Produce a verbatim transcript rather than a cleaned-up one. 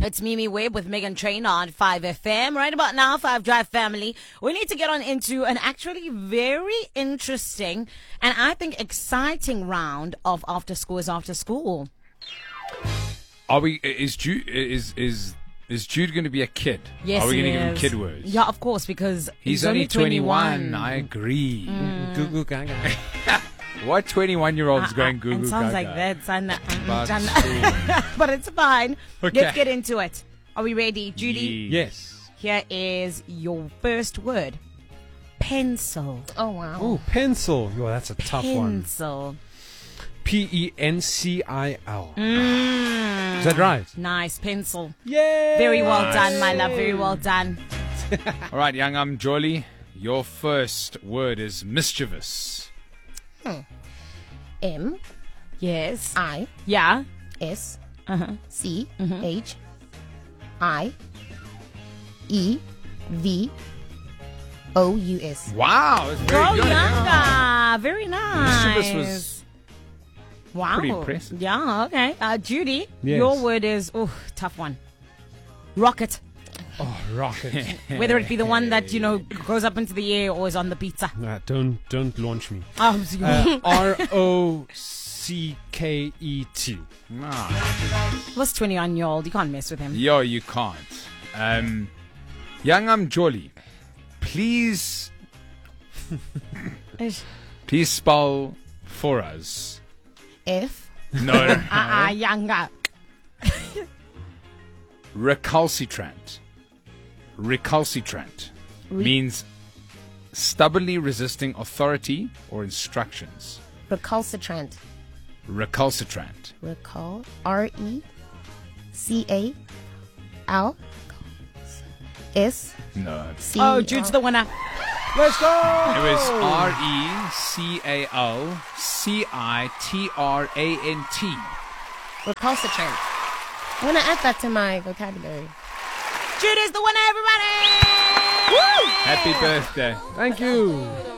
It's Mimi Webb with Megan Trainor on five F M. Right about now, five Drive family, we need to get on into an actually very interesting and I think exciting round of After School is After School. Are we? Is Jude? Is is is Jude going to be a kid? Yes, Are we he going to give him is. kid words? Yeah, of course, because He's, he's, only twenty-one. twenty-one. I agree. Mm. Goo goo gaga. What twenty-one-year-old is Uh, going uh, Google? It sounds like that, son. But But, but it's fine. Okay. Let's get into it. Are we ready, Judy? Yes. Here is your first word. Pencil. Oh, wow. Oh, pencil. Yo, that's a tough one. Pencil. P E N C I L. Mm. Is that right? Nice, pencil. Yay! Very well Nice. done, my love. Very well done. All right, young um Jolly. Your first word is mischievous. M Yes. I Yeah. S Uh-huh. C H I E V O U S. Wow, that's very Go good. younger. Very nice. Mischievous was wow. pretty impressive. Yeah, okay. Uh, Judy, Yes. your word is, oh, tough one. Rocket. Oh, rocket. Whether it be the one that, you know, goes up into the air or is on the pizza. Nah, don't don't launch me. Oh, Uh, R O C K E T. Ah, was twenty-one-year-old. You can't mess with him. yo, you can't. Um, young um Jolly, please, please spell for us. F No, no, no. Uh-uh, younger. Recalcitrant. Recalcitrant means stubbornly resisting authority or instructions. recalcitrant. Recalcitrant. Recall R E C A L S No. C. Oh, Jude's the winner. Let's go! It was R E C A L C I T R A N T. recalcitrant. I'm gonna add that to my vocabulary. Jude is the winner, everybody! Happy birthday. Thank you.